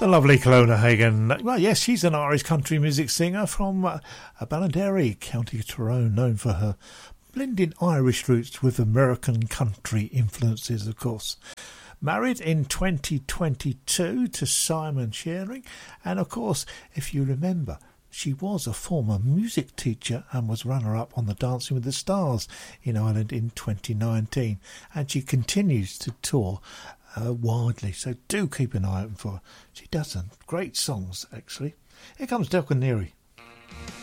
The lovely Kelowna Hagen. Well, yes, she's an Irish country music singer from Ballinderry, County Tyrone, known for her blending Irish roots with American country influences, of course. Married in 2022 to Simon Shearing, and of course, if you remember, she was a former music teacher and was runner-up on the Dancing with the Stars in Ireland in 2019, and she continues to tour widely, so do keep an eye out for her. She does some great songs, actually. Here comes Delco Neary.